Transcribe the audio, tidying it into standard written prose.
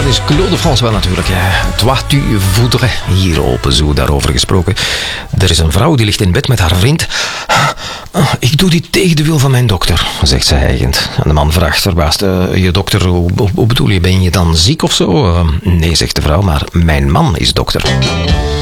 is Claude François natuurlijk. Toi tu voudrais, hier op Zo daarover gesproken. Er is een vrouw die ligt in bed met haar vriend. Ik doe dit tegen de wil van mijn dokter, zegt ze hijgend. En de man vraagt verbaasd, je dokter, hoe bedoel je, ben je dan ziek of zo? Nee, zegt de vrouw, maar mijn man is dokter.